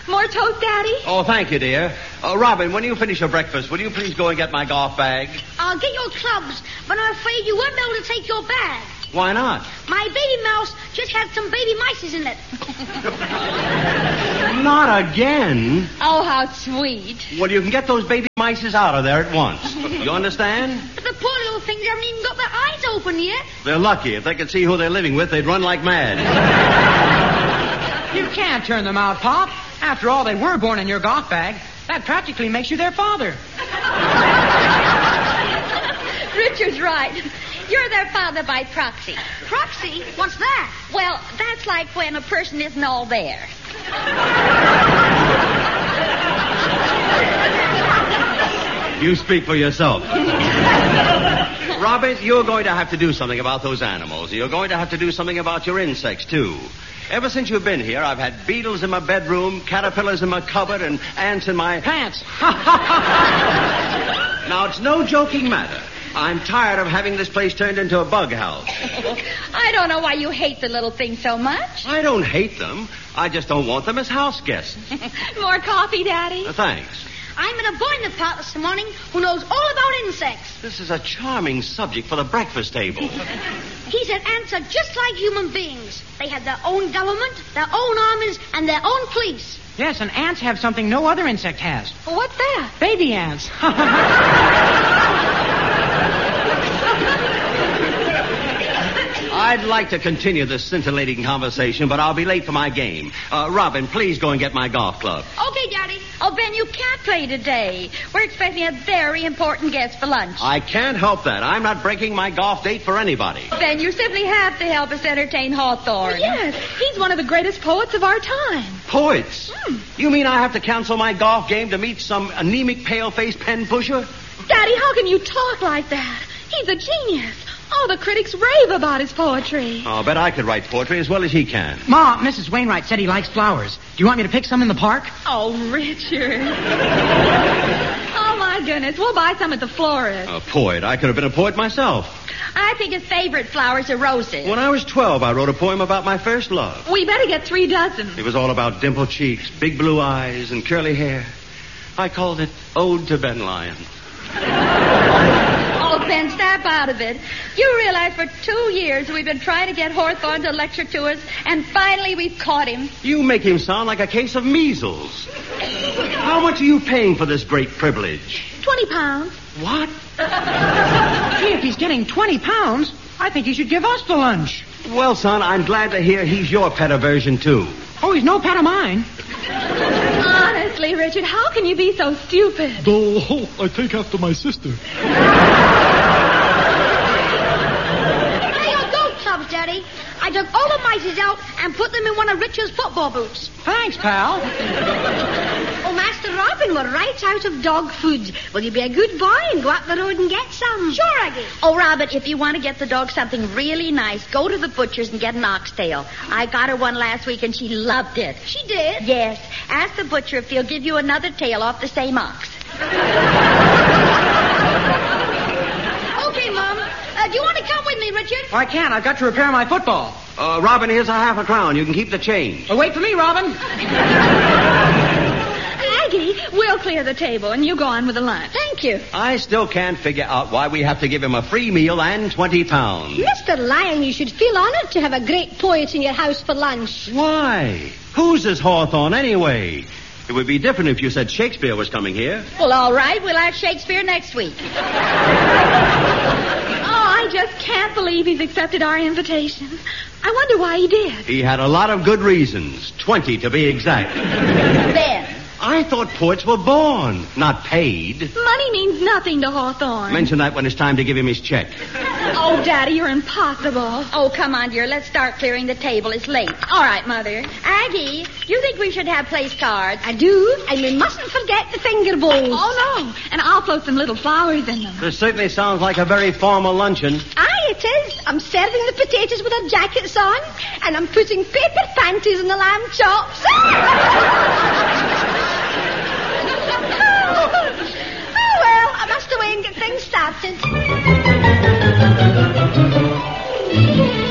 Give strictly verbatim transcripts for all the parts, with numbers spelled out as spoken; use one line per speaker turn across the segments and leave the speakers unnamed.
More toast, Daddy?
Oh, thank you, dear. Uh, Robin, when you finish your breakfast, will you please go and get my golf bag?
I'll get your clubs, but I'm afraid you won't be able to take your bag.
Why not?
My baby mouse just had some baby mices in it.
Not again.
Oh, how sweet.
Well, you can get those baby mices out of there at once. You understand?
But the poor little things haven't even got their eyes open yet.
They're lucky. If they could see who they're living with, they'd run like mad.
You can't turn them out, Pop. After all, they were born in your golf bag. That practically makes you their father.
Richard's right. You're their father by proxy.
Proxy? What's that?
Well, that's like when a person isn't all there.
You speak for yourself. Robert, you're going to have to do something about those animals. You're going to have to do something about your insects, too. Ever since you've been here, I've had beetles in my bedroom, caterpillars in my cupboard, and ants in my
pants.
Now, it's no joking matter. I'm tired of having this place turned into a bug house.
I don't know why you hate the little thing so much.
I don't hate them. I just don't want them as house guests.
More coffee, Daddy?
Uh, thanks.
I met a boy in the park this morning who knows all about insects.
This is a charming subject for the breakfast table.
He said ants are just like human beings. They have their own government, their own armies, and their own police.
Yes, and ants have something no other insect has.
Well, what's that?
Baby ants.
I'd like to continue this scintillating conversation, but I'll be late for my game. Uh, Robin, please go and get my golf club.
Okay, Daddy.
Oh, Ben, you can't play today. We're expecting a very important guest for lunch.
I can't help that. I'm not breaking my golf date for anybody.
Ben, you simply have to help us entertain Hawthorne.
Well, yes, he's one of the greatest poets of our time.
Poets?
Hmm.
You mean I have to cancel my golf game to meet some anemic, pale-faced pen pusher?
Daddy, how can you talk like that? He's a genius. Oh, the critics rave about his poetry.
I'll bet I could write poetry as well as he can.
Ma, Missus Wainwright said he likes flowers. Do you want me to pick some in the park?
Oh, Richard. Oh, my goodness. We'll buy some at the florist.
A poet. I could have been a poet myself.
I think his favorite flowers are roses.
When I was twelve, I wrote a poem about my first love.
We better get three dozen.
It was all about dimpled cheeks, big blue eyes, and curly hair. I called it Ode to Ben Lyon.
Oh, Ben, snap out of it. You realize for two years we've been trying to get Hawthorne to lecture to us, and finally we've caught him.
You make him sound like a case of measles. How much are you paying for this great privilege?
Twenty pounds.
What?
Gee, if he's getting twenty pounds, I think he should give us the lunch.
Well, son, I'm glad to hear he's your pet aversion, too.
Oh, he's no pet of mine.
Honestly, Richard, how can you be so stupid?
Oh, I take after my sister.
Hey, your golf clubs, Daddy. I took all the mices out and put them in one of Richard's football boots.
Thanks, pal.
Oh, Master Robin, we're right out of dog food. Will you be a good boy and go up the road and get some? Sure, Aggie.
Oh, Robert, if you want to get the dog something really nice, go to the butcher's and get an oxtail. I got her one last week and she loved it.
She did?
Yes. Ask the butcher if he'll give you another tail off the same ox.
Okay, Mom. Uh, do you want to come with me, Richard?
I can't. I've got to repair my football.
Uh, Robin, here's a half a crown. You can keep the change.
Oh, wait for me, Robin.
Aggie, we'll clear the table, and you go on with the lunch.
Thank you.
I still can't figure out why we have to give him a free meal and twenty pounds.
Mister Lyon, you should feel honored to have a great poet in your house for lunch.
Why? Who's this Hawthorne, anyway? It would be different if you said Shakespeare was coming here.
Well, all right. We'll have Shakespeare next week.
Oh, I just can't believe he's accepted our invitation. I wonder why he did.
He had a lot of good reasons. Twenty, to be exact.
Ben.
I thought poets were born, not paid.
Money means nothing to Hawthorne.
Mention that when it's time to give him his check.
Oh, Daddy, you're impossible.
Oh, come on, dear. Let's start clearing the table. It's late.
All right, Mother.
Aggie, you think we should have place cards?
I do, and we mustn't forget the finger bowls.
Oh, no. And I'll float some little flowers in them.
This certainly sounds like a very formal luncheon.
Aye, it is. I'm serving the potatoes with their jackets on, and I'm putting paper panties in the lamb chops. Oh, well, I must away and get things started.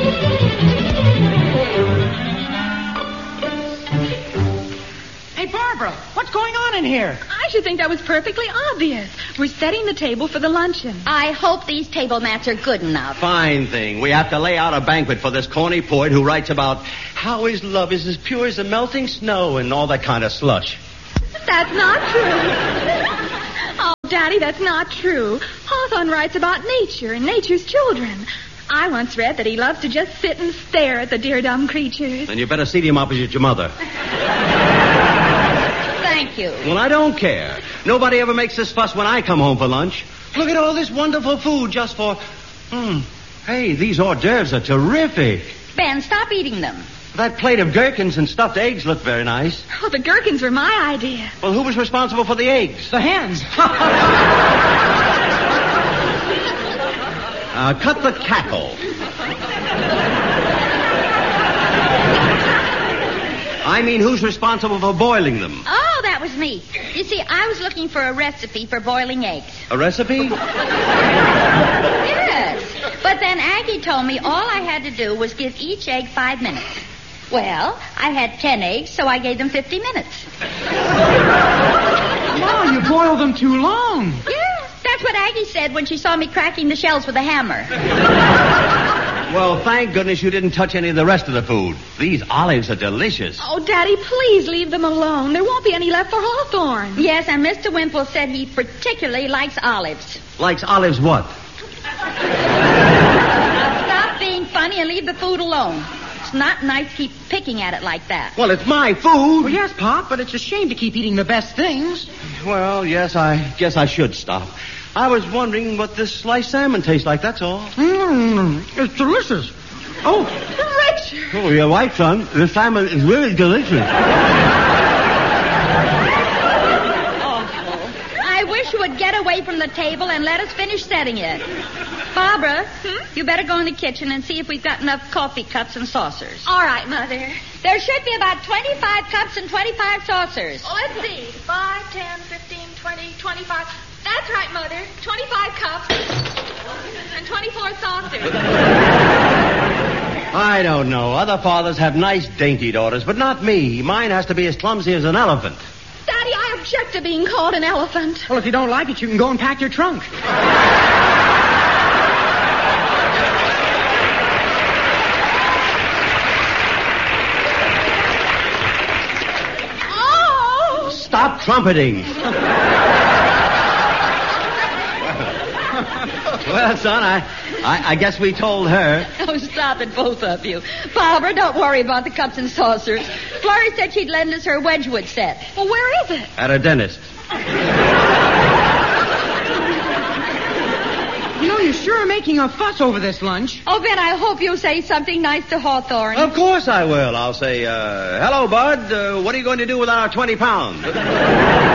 Hey, Bart, Barbara, what's going on in here?
I should think that was perfectly obvious. We're setting the table for the luncheon.
I hope these table mats are good enough.
Fine thing. We have to lay out a banquet for this corny poet who writes about how his love is as pure as the melting snow and all that kind of slush.
That's not true. Oh, Daddy, that's not true. Hawthorne writes about nature and nature's children. I once read that he loves to just sit and stare at the dear dumb creatures.
Then you better seat him opposite your mother.
Thank you.
Well, I don't care. Nobody ever makes this fuss when I come home for lunch. Look at all this wonderful food just for... Hmm. Hey, these hors d'oeuvres are terrific.
Ben, stop eating them.
That plate of gherkins and stuffed eggs looked very nice.
Oh, the gherkins were my idea.
Well, who was responsible for the eggs?
The hens.
uh, cut the cackle. I mean, who's responsible for boiling them?
Oh, that was me. You see, I was looking for a recipe for boiling eggs.
A recipe?
Yes. But then Aggie told me all I had to do was give each egg five minutes. Well, I had ten eggs, so I gave them fifty minutes.
No, you boiled them too long.
Yeah, that's what Aggie said when she saw me cracking the shells with a hammer.
Well, thank goodness you didn't touch any of the rest of the food. These olives are delicious.
Oh, Daddy, please leave them alone. There won't be any left for Hawthorne.
Yes, and Mister Wimple said he particularly likes olives.
Likes olives what?
Stop being funny and leave the food alone. It's not nice to keep picking at it like that.
Well, it's my food.
Well, yes, Pop, but it's a shame to keep eating the best things.
Well, yes, I guess I should stop. I was wondering what this sliced salmon tastes like, that's all.
Mmm, it's delicious. Oh,
Richard!
Oh, you're right, son. The salmon is really delicious.
I wish you would get away from the table and let us finish setting it. Barbara, hmm? you better go in the kitchen and see if we've got enough coffee cups and saucers.
All right, Mother.
There should be about twenty-five cups and twenty-five saucers.
Oh, let's see. Five, ten, fifteen, twenty, twenty-five. That's right, Mother. Twenty-five cups and twenty-four saucers.
I don't know. Other fathers have nice, dainty daughters, but not me. Mine has to be as clumsy as an elephant.
Daddy, I object to being called an elephant.
Well, if you don't like it, you can go and pack your trunk.
Oh!
Stop trumpeting. Well, son, I, I, I guess we told her.
Oh, stop it, both of you. Barbara, don't worry about the cups and saucers. Florrie said she'd lend us her Wedgwood set.
Well, where is it?
At a dentist.
You know, you're sure making a fuss over this lunch.
Oh, Ben, I hope you'll say something nice to Hawthorne.
Of course I will. I'll say, uh, hello, Bud. Uh, what are you going to do with our twenty pounds?